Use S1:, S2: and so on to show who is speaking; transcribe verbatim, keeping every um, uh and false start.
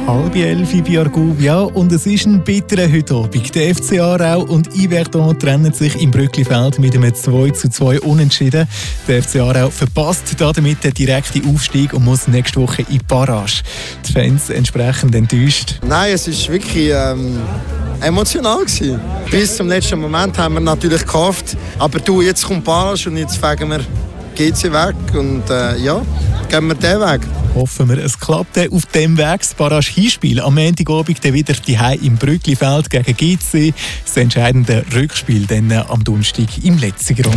S1: Halb elf bei Argovia und es ist ein bitterer heute Abend. Der F C Aarau und Yverdon trennen sich im Brücklifeld mit einem zwei zu zwei Unentschieden. Der F C Aarau verpasst damit den direkten Aufstieg und muss nächste Woche in die Barrage. Die Fans entsprechend enttäuscht.
S2: Nein, es ist wirklich ähm, emotional gewesen. Bis zum letzten Moment haben wir natürlich gehofft, aber du, jetzt kommt Barrage und jetzt fegen wir G C weg und äh, ja, gehen wir den Weg.
S1: Hoffen wir, es klappt auf dem Weg. Das Barrage-Hinspiel am Montagabend dann wieder daheim im Brücklifeld gegen G C. Das entscheidende Rückspiel dann am Donnerstag im letzten Grund.